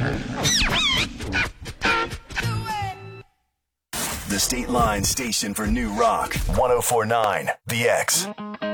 The State Line station for new rock. 1049 The X.